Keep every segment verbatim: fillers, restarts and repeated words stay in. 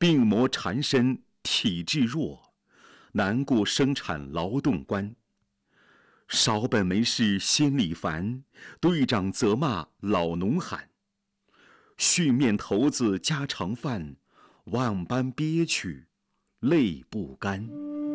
病魔缠身体质弱，难过生产劳动关。少本没事心里烦，队长责骂老农喊。训面头子家常饭，万般憋屈泪不干。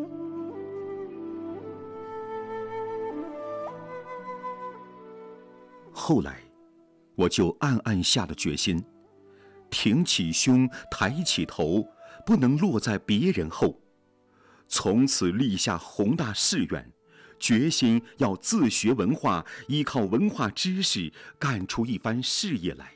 后来，我就暗暗下了决心，挺起胸，抬起头，不能落在别人后。从此立下宏大誓愿，决心要自学文化，依靠文化知识干出一番事业来。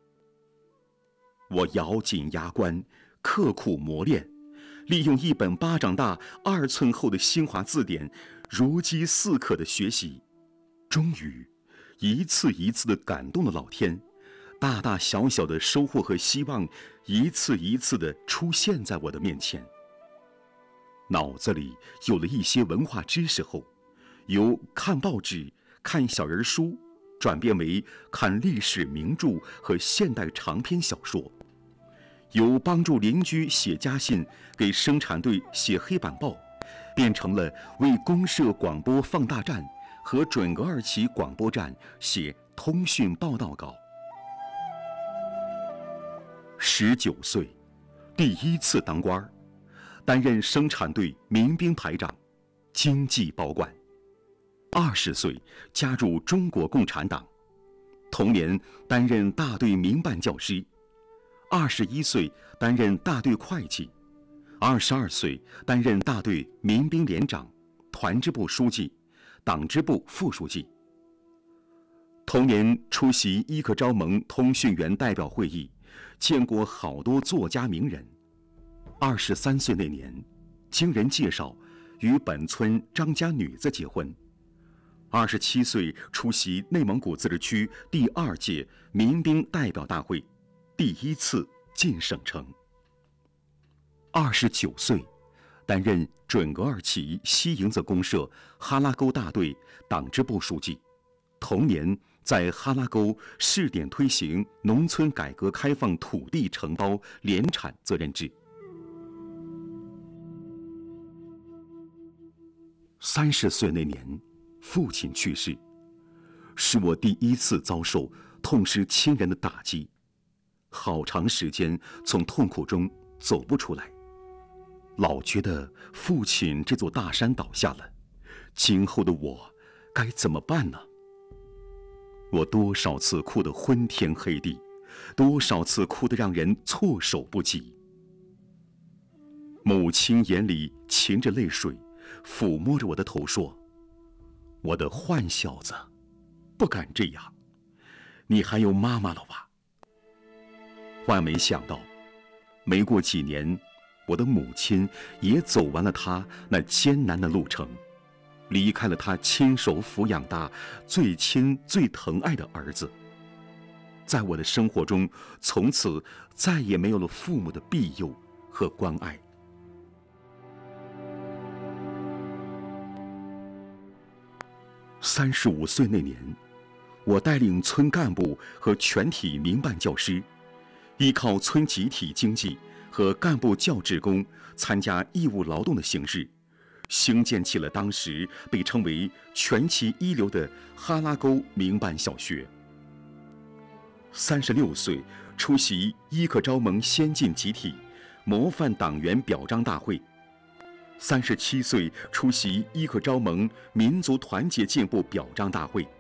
我咬紧牙关，刻苦磨练，利用一本巴掌大、二寸厚的新华字典，如饥似渴的学习，终于一次一次地感动了老天，大大小小的收获和希望一次一次地出现在我的面前。脑子里有了一些文化知识后，由看报纸、看小人书转变为看历史名著和现代长篇小说，由帮助邻居写家信给生产队写黑板报，变成了为公社广播放大站和准格二期广播站写通讯报道稿。十九岁，第一次当官，担任生产队民兵排长，经济保管。二十岁加入中国共产党，同年担任大队民办教师。二十一岁担任大队会计，二十二岁担任大队民兵连长、团支部书记、党支部副书记。同年出席医科招盟通讯员代表会议，见过好多作家名人。二十三岁那年，经人介绍与本村张家女子结婚。二十七岁出席内蒙古自治区第二届民兵代表大会，第一次进省城。二十九岁，担任准格二期西营子公社哈拉沟大队党支部书记，同年在哈拉沟试点推行农村改革开放土地承包联产责任制。三十岁那年，父亲去世，是我第一次遭受痛失亲人的打击，好长时间从痛苦中走不出来，老觉得父亲这座大山倒下了，今后的我该怎么办呢？我多少次哭得昏天黑地，多少次哭得让人措手不及。母亲眼里噙着泪水，抚摸着我的头说：“我的坏小子，不敢这样，你还有妈妈了吧？”万没想到，没过几年，我的母亲也走完了她那艰难的路程，离开了她亲手抚养大、最亲最疼爱的儿子。在我的生活中，从此再也没有了父母的庇佑和关爱。三十五岁那年，我带领村干部和全体民办教师，依靠村集体经济和干部教职工参加义务劳动的形式，兴建起了当时被称为全其一流的哈拉沟民办小学。三十六岁出席医科招盟先进集体模范党员表彰大会。三十七岁出席医科招盟民族团结进步表彰大会。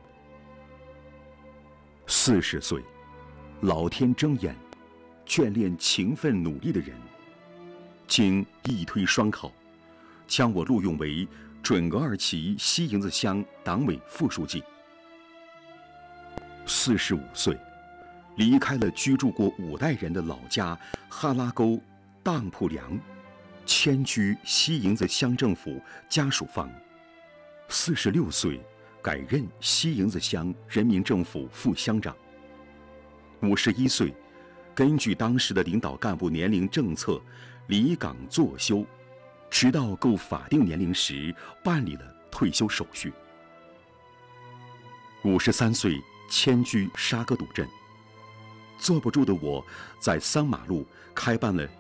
四十岁，老天睁眼，眷恋勤奋努力的人，经一推双考，将我录用为准格二期西营子乡党委副书记。四十五岁，离开了居住过五代人的老家哈拉沟当铺梁，迁居西营子乡政府家属房。四十六岁，改任西营子乡人民政府副乡长。五十一岁，根据当时的领导干部年龄政策，离岗作休，直到够法定年龄时办理了退休手续。五十三岁，迁居沙格堵镇。坐不住的我，在桑马路开办了